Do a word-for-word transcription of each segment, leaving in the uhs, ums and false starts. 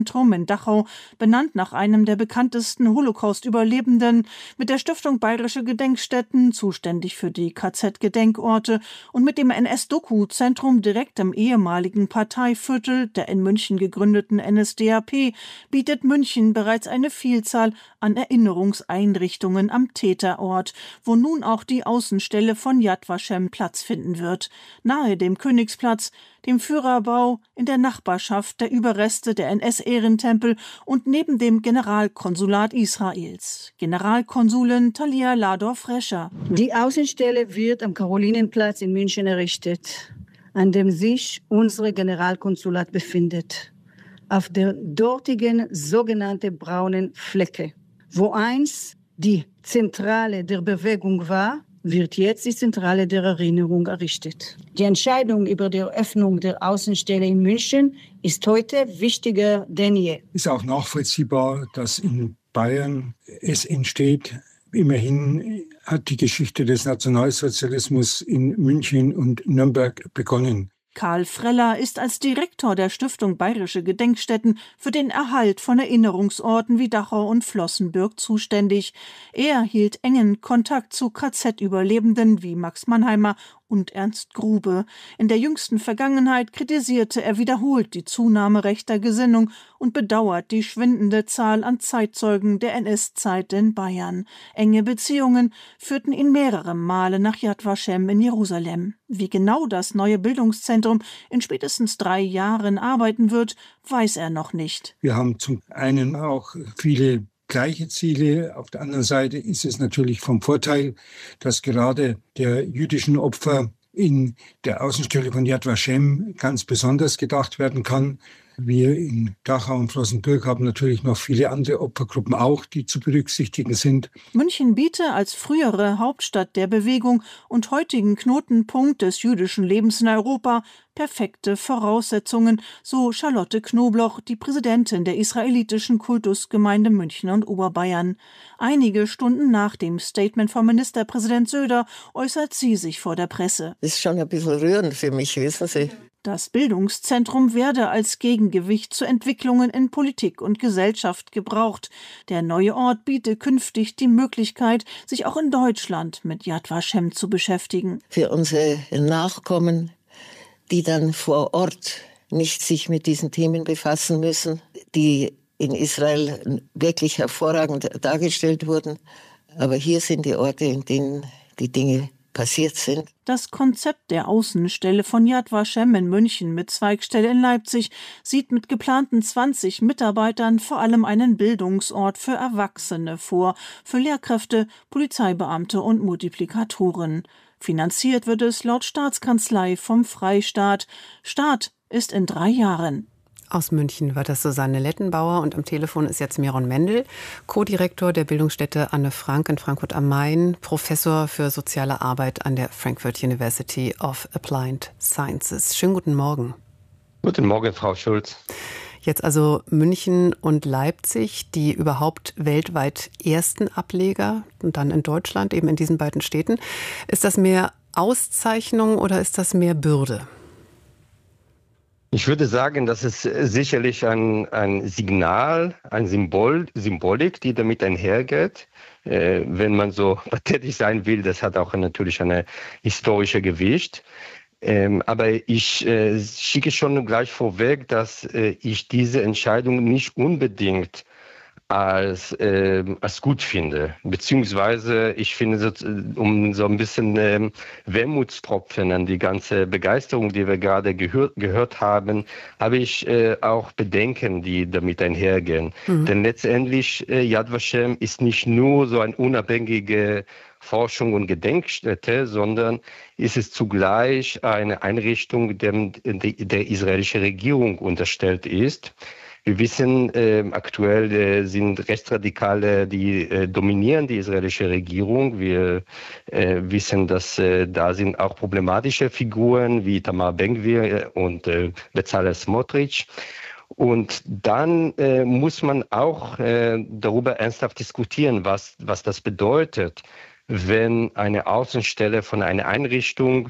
Zentrum in Dachau, benannt nach einem der bekanntesten Holocaust-Überlebenden, mit der Stiftung Bayerische Gedenkstätten, zuständig für die K Z-Gedenkorte, und mit dem N S-Doku-Zentrum direkt im ehemaligen Parteiviertel der in München gegründeten N S D A P, bietet München bereits eine Vielzahl an Erinnerungseinrichtungen am Täterort, wo nun auch die Außenstelle von Yad Vashem Platz finden wird, nahe dem Königsplatz, dem Führerbau, in der Nachbarschaft der Überreste der N S-Ehrentempel und neben dem Generalkonsulat Israels. Generalkonsulin Talia Ladorf-Rescher. Die Außenstelle wird am Karolinenplatz in München errichtet, an dem sich unser Generalkonsulat befindet. Auf der dortigen sogenannten braunen Flecke. Wo einst die Zentrale der Bewegung war, wird jetzt die Zentrale der Erinnerung errichtet. Die Entscheidung über die Eröffnung der Außenstelle in München ist heute wichtiger denn je. Es ist auch nachvollziehbar, dass in Bayern es entsteht. Immerhin hat die Geschichte des Nationalsozialismus in München und Nürnberg begonnen. Karl Freller ist als Direktor der Stiftung Bayerische Gedenkstätten für den Erhalt von Erinnerungsorten wie Dachau und Flossenbürg zuständig. Er hielt engen Kontakt zu K Z-Überlebenden wie Max Mannheimer und Ernst Grube. In der jüngsten Vergangenheit kritisierte er wiederholt die Zunahme rechter Gesinnung und bedauert die schwindende Zahl an Zeitzeugen der N S-Zeit in Bayern. Enge Beziehungen führten ihn mehrere Male nach Yad Vashem in Jerusalem. Wie genau das neue Bildungszentrum in spätestens drei Jahren arbeiten wird, weiß er noch nicht. Wir haben zum einen auch viele gleiche Ziele. Auf der anderen Seite ist es natürlich vom Vorteil, dass gerade der jüdischen Opfer in der Außenstelle von Yad Vashem ganz besonders gedacht werden kann. Wir in Dachau und Flossenbürg haben natürlich noch viele andere Opfergruppen auch, die zu berücksichtigen sind. München biete als frühere Hauptstadt der Bewegung und heutigen Knotenpunkt des jüdischen Lebens in Europa perfekte Voraussetzungen, so Charlotte Knobloch, die Präsidentin der israelitischen Kultusgemeinde München und Oberbayern. Einige Stunden nach dem Statement von Ministerpräsident Söder äußert sie sich vor der Presse. Das ist schon ein bisschen rührend für mich, wissen Sie. Das Bildungszentrum werde als Gegengewicht zu Entwicklungen in Politik und Gesellschaft gebraucht. Der neue Ort biete künftig die Möglichkeit, sich auch in Deutschland mit Yad Vashem zu beschäftigen. Für unsere Nachkommen, die dann vor Ort nicht sich mit diesen Themen befassen müssen, die in Israel wirklich hervorragend dargestellt wurden. Aber hier sind die Orte, in denen die Dinge passiert sind. Das Konzept der Außenstelle von Yad Vashem in München mit Zweigstelle in Leipzig sieht mit geplanten zwanzig Mitarbeitern vor allem einen Bildungsort für Erwachsene vor, für Lehrkräfte, Polizeibeamte und Multiplikatoren. Finanziert wird es laut Staatskanzlei vom Freistaat. Start ist in drei Jahren. Aus München war das Susanne Lettenbauer und am Telefon ist jetzt Miron Mendel, Co-Direktor der Bildungsstätte Anne Frank in Frankfurt am Main, Professor für soziale Arbeit an der Frankfurt University of Applied Sciences. Schönen guten Morgen. Guten Morgen, Frau Schulz. Jetzt also München und Leipzig, die überhaupt weltweit ersten Ableger und dann in Deutschland, eben in diesen beiden Städten. Ist das mehr Auszeichnung oder ist das mehr Bürde? Ich würde sagen, das ist sicherlich ein, ein Signal, ein Symbol, Symbolik, die damit einhergeht. Äh, wenn man so pathetisch sein will, das hat auch natürlich eine historische Gewicht. Ähm, aber ich äh, schicke schon gleich vorweg, dass äh, ich diese Entscheidung nicht unbedingt als, äh, als gut finde. Beziehungsweise ich finde, so, um so ein bisschen äh, Wermutstropfen an die ganze Begeisterung, die wir gerade gehört, gehört haben, habe ich äh, auch Bedenken, die damit einhergehen. Mhm. Denn letztendlich äh, Yad Vashem ist nicht nur so eine unabhängige Forschung und Gedenkstätte, sondern ist es zugleich eine Einrichtung, dem der, der israelischen Regierung unterstellt ist. Wir wissen, äh, aktuell äh, sind Rechtsradikale, die äh, dominieren die israelische Regierung. Wir äh, wissen, dass äh, da sind auch problematische Figuren wie Tamar Ben-Gvir und äh, Bezalel Smotrich. Und dann äh, muss man auch äh, darüber ernsthaft diskutieren, was, was das bedeutet, wenn eine Außenstelle von einer Einrichtung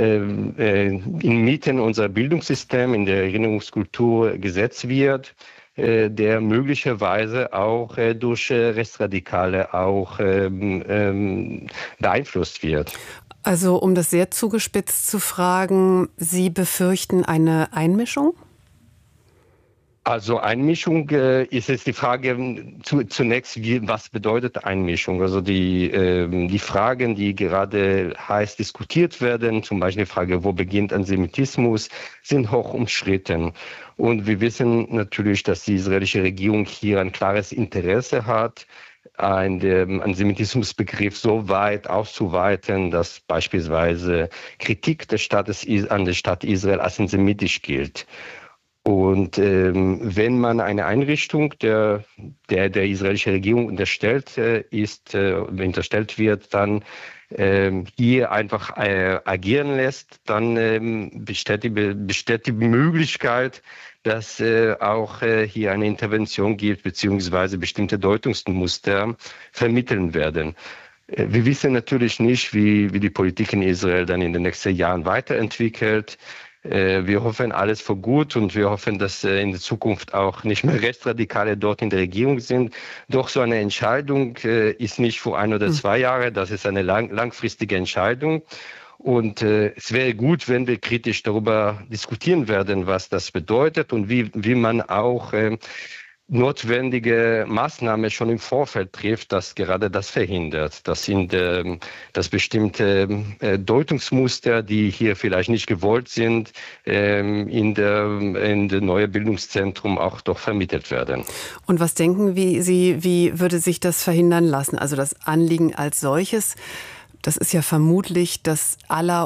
inmitten unserer Bildungssystem, in der Erinnerungskultur gesetzt wird, der möglicherweise auch durch Rechtsradikale auch ähm, ähm, beeinflusst wird. Also um das sehr zugespitzt zu fragen, Sie befürchten eine Einmischung? Also Einmischung äh, ist jetzt die Frage zu, zunächst, wie, was bedeutet Einmischung? Also die, äh, die Fragen, die gerade heiß diskutiert werden, zum Beispiel die Frage, wo beginnt Antisemitismus, sind hoch umstritten. Und wir wissen natürlich, dass die israelische Regierung hier ein klares Interesse hat, einen Antisemitismusbegriff so weit auszuweiten, dass beispielsweise Kritik des Staates an der Staat Israel als antisemitisch gilt. Und ähm, wenn man eine Einrichtung der, der, der israelischen Regierung unterstellt äh, ist, äh, unterstellt wird, dann ähm, hier einfach äh, agieren lässt, dann ähm, besteht, die, besteht die Möglichkeit, dass äh, auch äh, hier eine Intervention gibt, beziehungsweise bestimmte Deutungsmuster vermitteln werden. Äh, wir wissen natürlich nicht, wie, wie die Politik in Israel dann in den nächsten Jahren weiterentwickelt. Wir hoffen alles für gut und wir hoffen, dass in der Zukunft auch nicht mehr Rechtsradikale dort in der Regierung sind. Doch so eine Entscheidung ist nicht für ein oder zwei Jahre, das ist eine lang, langfristige Entscheidung. Und äh, es wäre gut, wenn wir kritisch darüber diskutieren werden, was das bedeutet und wie, wie man auch äh, notwendige Maßnahmen schon im Vorfeld trifft, dass gerade das verhindert. Das sind äh, das bestimmte äh, Deutungsmuster, die hier vielleicht nicht gewollt sind, äh, in der in der neue Bildungszentrum auch doch vermittelt werden. Und was denken wie Sie, wie würde sich das verhindern lassen? Also das Anliegen als solches, das ist ja vermutlich das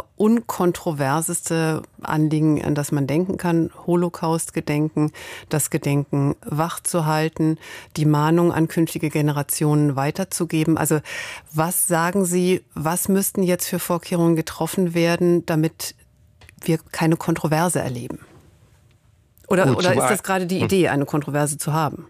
allerunkontroverseste Anliegen, an das man denken kann. Holocaust-Gedenken, das Gedenken wachzuhalten, die Mahnung an künftige Generationen weiterzugeben. Also was sagen Sie, was müssten jetzt für Vorkehrungen getroffen werden, damit wir keine Kontroverse erleben? Oder, oder ist das gerade die Idee, eine Kontroverse zu haben?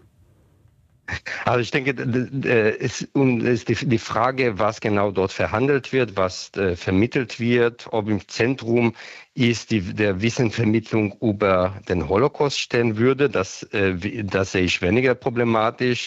Also ich denke, es ist die Frage, was genau dort verhandelt wird, was vermittelt wird, ob im Zentrum ist die der Wissenvermittlung über den Holocaust stehen würde. Das, das sehe ich weniger problematisch.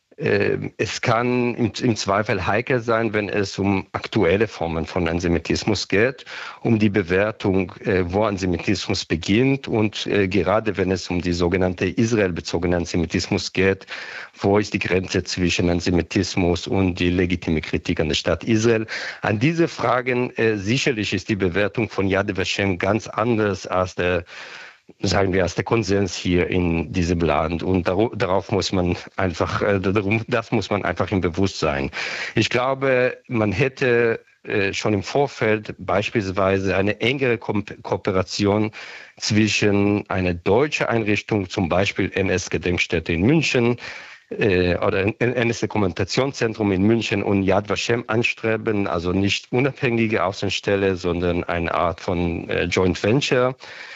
Es kann im, im Zweifel heikel sein, wenn es um aktuelle Formen von Antisemitismus geht, um die Bewertung, wo Antisemitismus beginnt und gerade wenn es um die sogenannte israelbezogene Antisemitismus geht, wo ist die Grenze zwischen Antisemitismus und die legitime Kritik an der Staat Israel. An diese Fragen sicherlich ist die Bewertung von Yad Vashem ganz anders als der sagen wir, als der Konsens hier in diesem Land. Und darauf muss man einfach, das muss man einfach im Bewusstsein. Ich glaube, man hätte schon im Vorfeld beispielsweise eine engere Ko- Kooperation zwischen einer deutschen Einrichtung, zum Beispiel N S-Gedenkstätte in München, äh, oder N S-Dokumentationszentrum in München und Yad Vashem anstreben, also nicht unabhängige Außenstelle, sondern eine Art von äh, Joint Venture.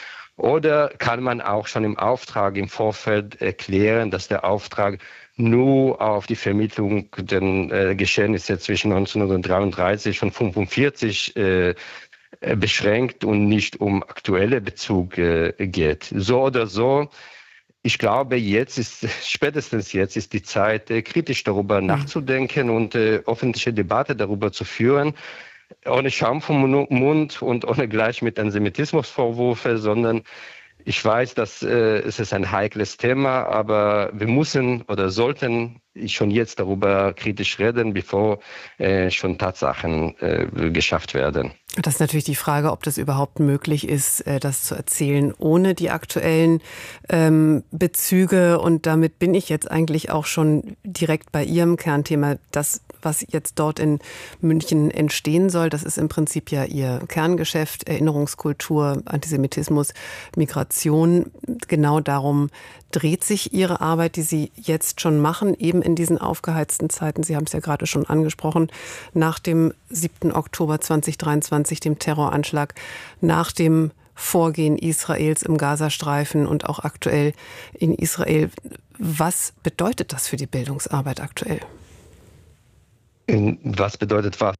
Oder kann man auch schon im Auftrag im Vorfeld erklären, dass der Auftrag nur auf die Vermittlung der äh, Geschehnisse zwischen neunzehnhundertdreiunddreißig und fünfundvierzig äh, beschränkt und nicht um aktuelle Bezug äh, geht. So oder so, ich glaube, jetzt ist, spätestens jetzt ist die Zeit, äh, kritisch darüber mhm. nachzudenken und äh, öffentliche Debatte darüber zu führen. Ohne Schaum vom Mund und ohne gleich mit Antisemitismusvorwürfe, sondern ich weiß, dass äh, es ist ein heikles Thema, aber wir müssen oder sollten schon jetzt darüber kritisch reden, bevor äh, schon Tatsachen äh, geschafft werden. Das ist natürlich die Frage, ob das überhaupt möglich ist, äh, das zu erzählen, ohne die aktuellen ähm, Bezüge. Und damit bin ich jetzt eigentlich auch schon direkt bei Ihrem Kernthema. Das, was jetzt dort in München entstehen soll, das ist im Prinzip ja Ihr Kerngeschäft, Erinnerungskultur, Antisemitismus, Migration. Genau darum dreht sich Ihre Arbeit, die Sie jetzt schon machen, eben in diesen aufgeheizten Zeiten. Sie haben es ja gerade schon angesprochen, nach dem siebten Oktober zweitausenddreiundzwanzig, dem Terroranschlag, nach dem Vorgehen Israels im Gazastreifen und auch aktuell in Israel. Was bedeutet das für die Bildungsarbeit aktuell? Was bedeutet was?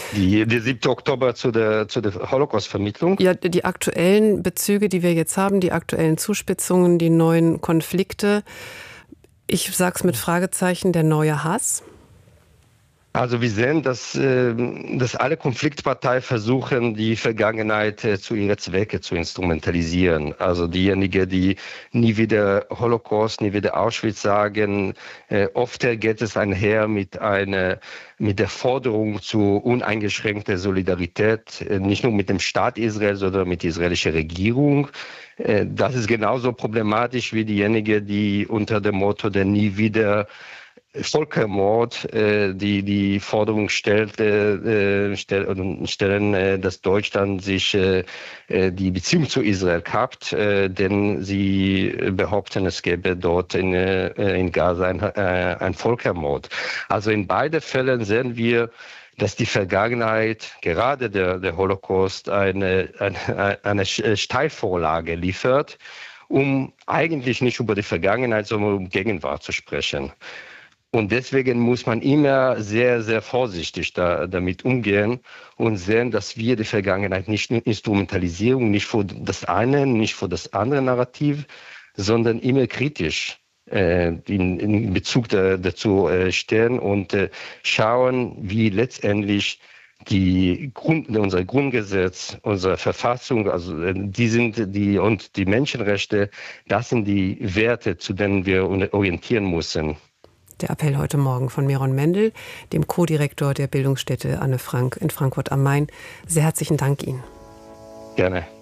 Die, der siebte Oktober zu der, zu der Holocaust-Vermittlung? Ja, die aktuellen Bezüge, die wir jetzt haben, die aktuellen Zuspitzungen, die neuen Konflikte. Ich sage es mit Fragezeichen, der neue Hass. Also wir sehen, dass, dass alle Konfliktparteien versuchen, die Vergangenheit zu ihren Zwecken zu instrumentalisieren. Also diejenigen, die nie wieder Holocaust, nie wieder Auschwitz sagen, oft geht es einher mit einer, mit der Forderung zu uneingeschränkter Solidarität, nicht nur mit dem Staat Israel, sondern mit der israelischen Regierung. Das ist genauso problematisch wie diejenigen, die unter dem Motto der nie wieder Völkermord, äh, die die Forderung stellt, äh, stell, stellen, äh, dass Deutschland sich äh, die Beziehung zu Israel kappt, äh, denn sie behaupten, es gäbe dort in, äh, in Gaza ein, äh, ein Völkermord. Also in beiden Fällen sehen wir, dass die Vergangenheit, gerade der, der Holocaust, eine, eine, eine Steilvorlage liefert, um eigentlich nicht über die Vergangenheit, sondern um Gegenwart zu sprechen. Und deswegen muss man immer sehr, sehr vorsichtig da, damit umgehen und sehen, dass wir die Vergangenheit nicht instrumentalisieren, nicht für das eine, nicht für das andere Narrativ, sondern immer kritisch äh, in, in Bezug da, dazu äh, stehen und äh, schauen, wie letztendlich die Grund, unser Grundgesetz, unsere Verfassung, also die sind die und die Menschenrechte, das sind die Werte, zu denen wir orientieren müssen. Der Appell heute Morgen von Meron Mendel, dem Co-Direktor der Bildungsstätte Anne Frank in Frankfurt am Main. Sehr herzlichen Dank Ihnen. Gerne.